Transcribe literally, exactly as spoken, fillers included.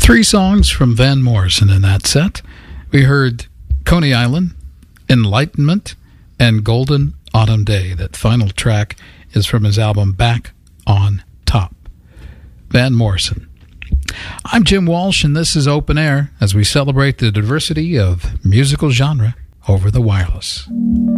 Three songs from Van Morrison in that set. We heard Coney Island, Enlightenment, and Golden Autumn Day. That final track is from his album Back on Top. Van Morrison. I'm Jim Walsh, and this is Open Air as we celebrate the diversity of musical genre over the wireless.